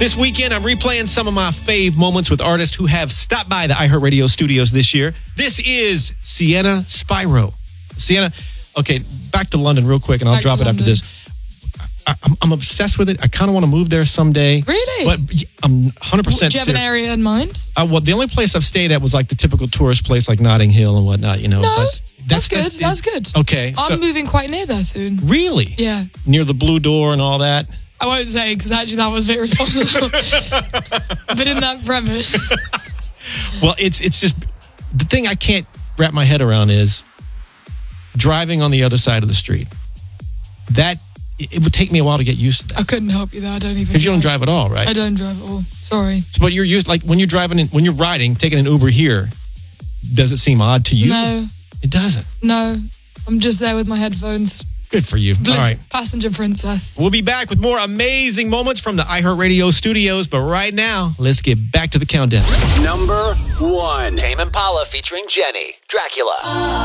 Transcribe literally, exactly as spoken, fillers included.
This weekend, I'm replaying some of my fave moments with artists who have stopped by the iHeartRadio studios this year. This is Sienna Spyro. Sienna, okay, back to London real quick, and I'll Back drop to it after London. this. I, I'm, I'm obsessed with it. I kind of want to move there someday. Really? But I'm one hundred percent Do you have an serious. area in mind? Uh, well, the only place I've stayed at was like the typical tourist place like Notting Hill and whatnot, you know. No, but that's, good. That's, good. Okay. I'm so- moving quite near there soon. Really? Yeah. Near the Blue Door and all that? I won't say because actually that was a bit responsible. But in that premise. Well, it's it's just the thing I can't wrap my head around is driving on the other side of the street. That it it would take me a while to get used to that I couldn't help you there. I don't even. because you don't drive at all, right? I don't drive at all. Sorry. So, but you're used like when you're driving in, when you're riding, taking an Uber here. Does it seem odd to you? No, It doesn't. no. I'm just there with my headphones. Good for you. Bliss, All right. passenger princess. We'll be back with more amazing moments from the iHeartRadio studios. But right now, let's get back to the countdown. Number one. Tame Impala featuring Jenny. Dracula.